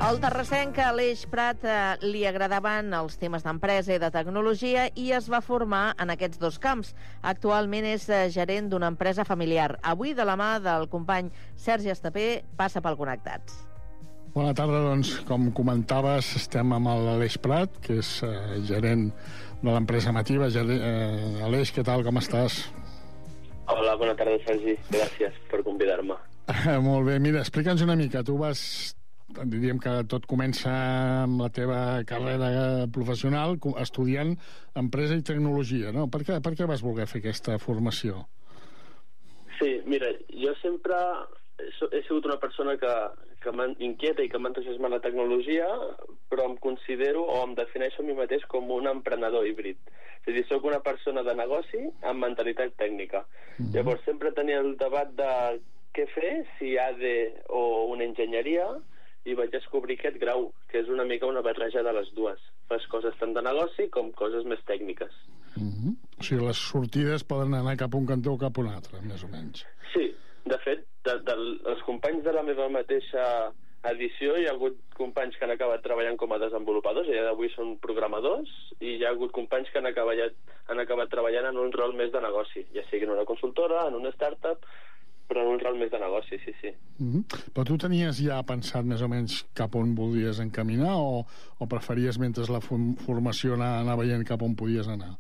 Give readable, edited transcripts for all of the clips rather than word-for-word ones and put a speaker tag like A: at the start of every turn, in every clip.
A: Al terrassenc Aleix Prat li agradaven els temes d'empresa i de tecnologia i es va formar en aquests dos camps. Actualment és gerent d'una empresa familiar. Avui, de la mà del company Sergi Estapé, passa pel Connectats.
B: Bona tarda, doncs, com comentaves, estem amb l'Aleix Prat, que és gerent de l'empresa Mativa. Aleix, què tal, com estàs?
C: Hola, bona tarda, Sergi. Gràcies per convidar-me.
B: Molt bé, mira, explica'ns una mica. Tu diríem que tot comença amb la teva carrera professional estudiant empresa i tecnologia, no? Per què vas voler fer aquesta formació?
C: Sí, mira, jo sempre he sigut una persona que m'inquieta i que m'entusiasma la tecnologia, però em considero o em defineixo a mi mateix com un emprenedor híbrid. És a dir, soc una persona de negoci amb mentalitat tècnica. Llavors sempre tenia el debat de què fer, si AD o una enginyeria, i vaig descobrir aquest grau, que és una mica una barreja de les dues. Fas coses tant de negoci com coses més tècniques.
B: O sigui, les sortides poden anar cap a un cantó o cap a un altre, més o menys.
C: Sí, de fet, els companys de la meva mateixa edició, hi ha hagut companys que han acabat treballant com a desenvolupadors, i avui són programadors, i hi ha hagut companys que han acabat treballant en un rol més de negoci, ja sigui en una consultora, en una startup, però en un rol més de negoci, sí.
B: Però tu tenies ja pensat més o menys cap on volies encaminar o preferies, mentre la formació anar veient cap on podies anar?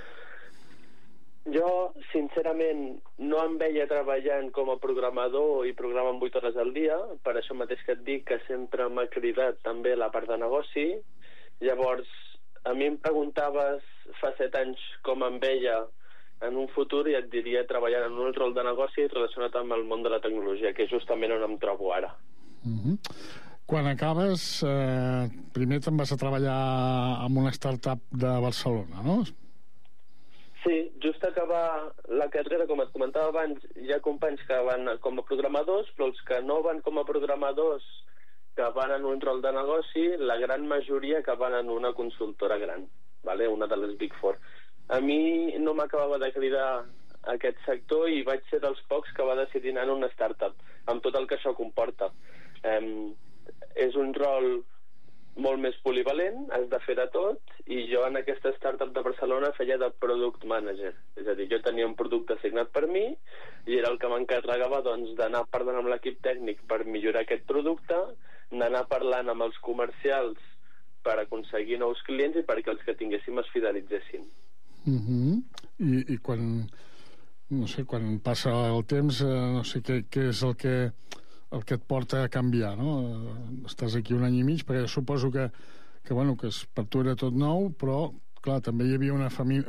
C: Jo, sincerament, no em veia treballant com a programador i programant 8 hores al dia, per això mateix que et dic que sempre m'ha cridat també la part de negoci. Llavors, a mi em preguntaves fa 7 anys com em veia en un futur i et diria treballant en un rol de negoci relacionat amb el món de la tecnologia, que és justament on em trobo ara.
B: Quan acabes, primer te'n vas a treballar amb una startup de Barcelona, no?
C: Sí, just acabar la carrera, com et comentava abans, hi ha companys que van com a programadors, però els que no van com a programadors, que van en un rol de negoci, la gran majoria que van en una consultora gran, vale? Una de les Big Four. A mi no m'acabava de cridar aquest sector i vaig ser dels pocs que va decidir anar en una startup, amb tot el que això comporta. És un rol molt més polivalent, has de fer de tot, i jo en aquesta startup de Barcelona feia de product manager. És a dir, jo tenia un producte assignat per mi i era el que m'encarregava d'anar parlant amb l'equip tècnic per millorar aquest producte, d'anar parlant amb els comercials per aconseguir nous clients i perquè els que tinguéssim es fidelitzessin.
B: I quan passa el temps, no sé què és el que et porta a canviar, no? Estàs aquí un any i mig, perquè suposo que per tu era tot nou, però clar, també hi havia una família,